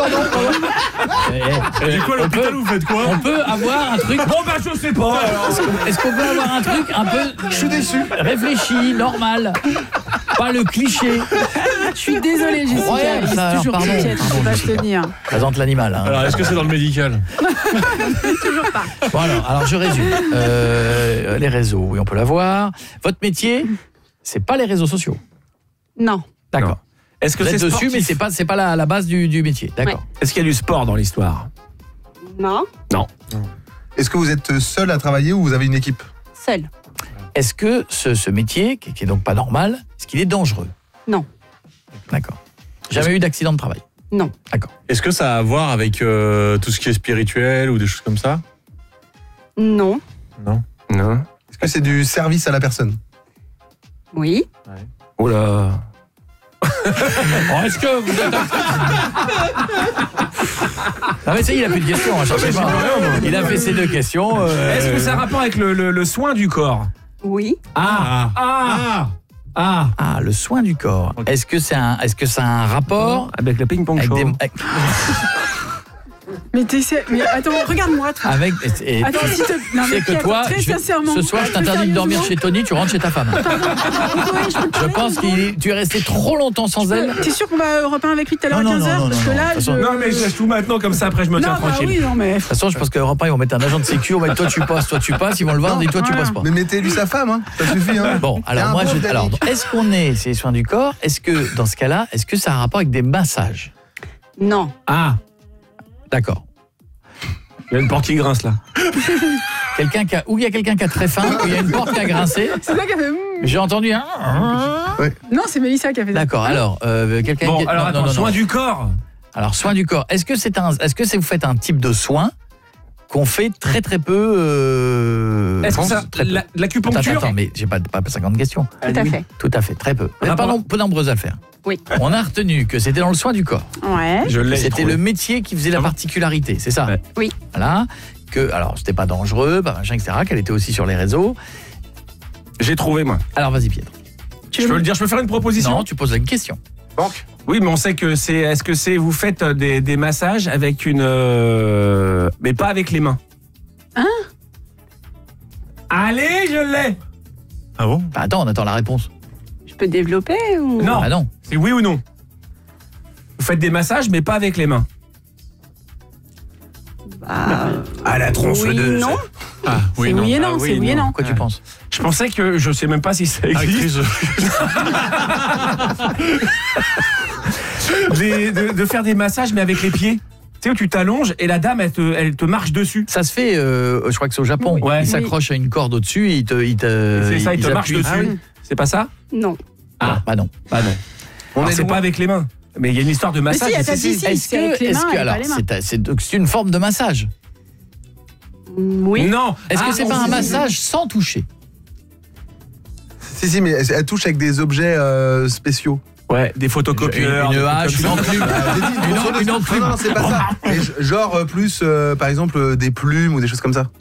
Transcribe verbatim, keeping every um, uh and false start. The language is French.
pardon. Et du coup, à l'hôpital, vous faites quoi? On peut avoir un truc. Bon, bah, je sais pas. Alors. Est-ce qu'on peut avoir un truc un peu. Je suis déçu. Réfléchi, normal. Pas le cliché. Je suis désolée, Jessica. Incroyable, Il ça, est alors, toujours pardon, piquette, pardon, on va se Jessica. tenir. Présente l'animal. Hein. Alors, est-ce que c'est dans le médical? Toujours pas. Bon, alors, alors je résume. Euh, les réseaux, oui, on peut l'avoir. Votre métier, c'est pas les réseaux sociaux. Non. D'accord. Est-ce que Vous c'est êtes dessus, sportif? mais c'est pas, c'est pas la, la base du, du métier. D'accord. Ouais. Est-ce qu'il y a du sport dans l'histoire? Non. Non. Est-ce que vous êtes seul à travailler ou vous avez une équipe? Seul. Est-ce que ce, ce métier, qui, qui est donc pas normal, est-ce qu'il est dangereux? Non. D'accord. Jamais eu d'accident de travail? Non. D'accord. Est-ce que ça a à voir avec euh, tout ce qui est spirituel ou des choses comme ça? Non. Non. Non. Est-ce que c'est du service à la personne? Oui. Oh là. Oh, est-ce que vous êtes... Ah mais ça y est, il a plus de questions, hein, cherchez pas. Il a fait ses deux questions. Euh... Est-ce que ça a rapport avec le, le, le soin du corps? Oui. Ah. Ah. Ah. Ah, le soin du corps. Est-ce que c'est un, est-ce que ça a un rapport Avec le ping-pong avec show. des, avec, Mais t'essaies. Mais attends, regarde-moi. toi. avec et, Attends, si te. Non, tu sais mais que Pierre, toi, très je- sincèrement. ce soir, je t'interdis de dormir chez Tony, tu rentres chez ta femme. Je pense que tu es resté trop longtemps sans elle. T'es sûr qu'on va Europe un avec lui tout à l'heure à Non, non, quinze heures? non, Parce non, que non, là, de toute façon- je... Non, mais je laisse tout maintenant, comme ça, après, je me Non, tiens bah tranquille. oui, non, mais... De toute façon, je pense qu'Europe un, ils vont mettre un agent de sécu, on va dire toi tu passes, toi tu passes, ils vont le voir, on dit toi tu passes pas. Mais mettez-lui sa femme, hein. Ça suffit. Hein. Bon, alors un moi, pauvre je, alors, Danick. est-ce qu'on est, c'est les soins du corps? Est-ce que dans ce cas-là, est-ce que ça a un rapport avec des massages? Non. Ah. D'accord. Il y a une porte qui grince, là. Quelqu'un qui a, ou il y a quelqu'un qui a très faim, ou il y a une porte qui a grincé. C'est ça qui a fait... J'ai entendu un. Non, c'est Mélissa qui a fait ça. D'accord. Alors, euh, quelqu'un. Bon, qui... alors, non, attends, non, non, soin non. du corps. Alors, soin du corps. Est-ce que c'est un, est-ce que c'est vous faites un type de soin qu'on fait très très peu euh, Est-ce que France, ça. très peu. la- L'acupuncture? Attends, attends, mais j'ai pas, pas cinquante questions. Tout à fait. Tout à fait, très peu. Vous n'êtes pas Rapport- nom- peu nombreuses à le faire. Oui. On a retenu que c'était dans le soin du corps. Ouais. Je l'ai. C'était le métier qui faisait la Ah bon particularité, c'est ça? Ouais. Oui. Voilà. Que, alors, c'était pas dangereux, pas machin, et cetera. Qu'elle était aussi sur les réseaux. J'ai trouvé, moi. Alors, vas-y, Pietro. Je peux le dire, je peux faire une proposition? Non, tu poses une question. Banque. Oui, mais on sait que c'est. Est-ce que c'est. Vous faites des, des massages avec une. euh, mais pas avec les mains. Hein? Allez, je l'ai. Ah bon? Bah, attends, on attend la réponse. Je peux développer ou... Non. Ah non. C'est oui ou non? Vous faites des massages, mais pas avec les mains. Bah... À la Oui, non. Ah, C'est oui et non, c'est oui et non. Quoi tu penses? Je pensais que. Je sais même pas si ça existe. Des- de, de faire des massages, mais avec les pieds. Tu sais, où tu t'allonges et la dame, elle te, elle te marche dessus. Ça se fait, euh, je crois que c'est au Japon. Oui. Ouais. Il s'accroche à une corde au-dessus et il te. Il te C'est ça, il te ils marche appuient. dessus. Ah oui. C'est pas ça? Non. Ah, Bah non. bah non. On Alors, est c'est loin. pas avec les mains. Mais il y a une histoire de massage. si, et attends, c'est- si, si. Est-ce c'est avec que, les est-ce mains que, et pas alors, les mains. c'est, c'est, donc, c'est une forme de massage. Oui. Non. Est-ce Ah, que c'est on- pas un massage sans toucher? Si, si, mais elle elle touche avec des objets euh, spéciaux. Ouais, des photocopieurs. Une des hache, trucs une comme ça. enclume. J'ai dit, Une grosso en- modo, une non, enclume. non, c'est pas ça. Mais j- genre euh, plus, euh, par exemple, euh, des plumes ou des choses comme ça.